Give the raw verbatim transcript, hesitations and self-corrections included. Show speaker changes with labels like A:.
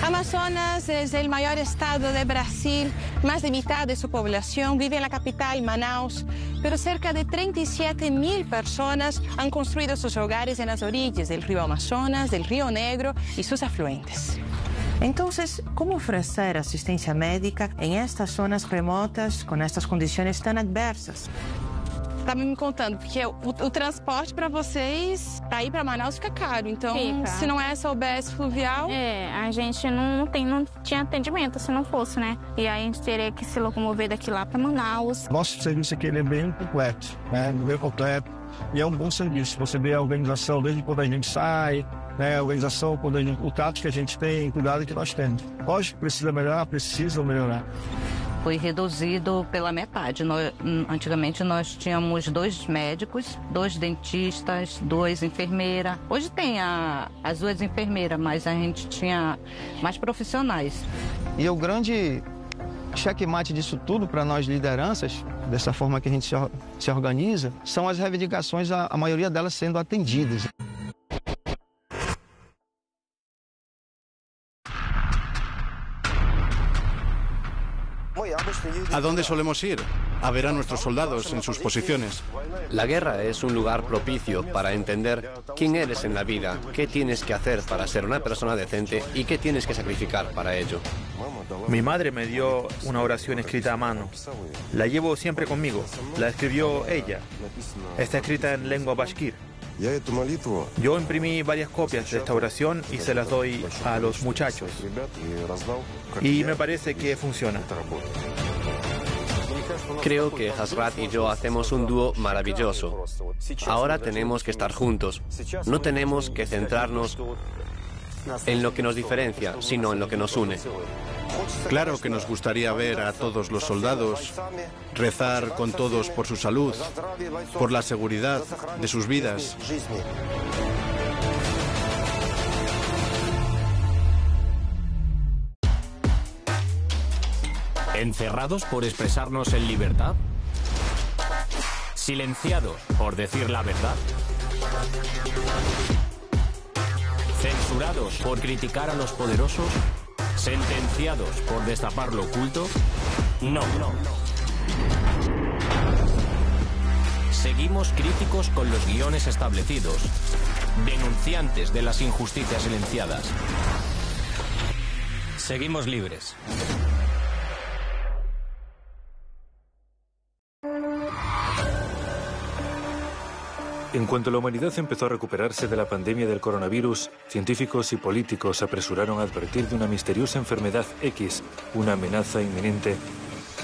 A: Amazonas es el mayor estado de Brasil. Más de mitad de su población vive en la capital, Manaus, pero cerca de treinta y siete mil personas han construido sus hogares en las orillas del río Amazonas, del río Negro y sus afluentes. Entonces, ¿cómo ofrecer asistencia médica en estas zonas remotas con estas condiciones tan adversas? Estava me contando, porque o, o transporte para vocês, para ir para Manaus, fica caro. Então, fica. Se não é essa U B S fluvial...
B: É, a gente não, tem, não tinha atendimento se não fosse, né? E aí a gente teria que se locomover daqui lá para Manaus.
C: Nosso serviço aqui ele é bem completo, né? Bem completo. E é um bom serviço. Você vê a organização desde quando a gente sai, né? A organização, quando a gente, o trato que a gente tem, o cuidado que nós temos. Lógico que precisa melhorar, precisa melhorar.
D: Foi reduzido pela metade. Nós, antigamente nós tínhamos dois médicos, dois dentistas, duas enfermeiras. Hoje tem a, as duas enfermeiras, mas a gente tinha mais profissionais.
E: E o grande checkmate disso tudo para nós lideranças, dessa forma que a gente se, se organiza, são as reivindicações, a, a maioria delas sendo atendidas.
F: ¿A dónde solemos ir? A ver a nuestros soldados en sus posiciones.
G: La guerra es un lugar propicio para entender quién eres en la vida, qué tienes que hacer para ser una persona decente y qué tienes que sacrificar para ello.
H: Mi madre me dio una oración escrita a mano. La llevo siempre conmigo. La escribió ella. Está escrita en lengua bashkir. Yo imprimí varias copias de esta oración y se las doy a los muchachos. Y me parece que funciona.
G: Creo que Hazrat y yo hacemos un dúo maravilloso. Ahora tenemos que estar juntos. No tenemos que centrarnos en lo que nos diferencia, sino en lo que nos une.
F: Claro que nos gustaría ver a todos los soldados, rezar con todos por su salud, por la seguridad de sus vidas.
I: ¿Encerrados por expresarnos en libertad? ¿Silenciados por decir la verdad? ¿Censurados por criticar a los poderosos? ¿Sentenciados por destapar lo oculto? No, no. Seguimos críticos con los guiones establecidos, denunciantes de las injusticias silenciadas. Seguimos libres.
J: En cuanto la humanidad empezó a recuperarse de la pandemia del coronavirus, científicos y políticos se apresuraron a advertir de una misteriosa enfermedad X, una amenaza inminente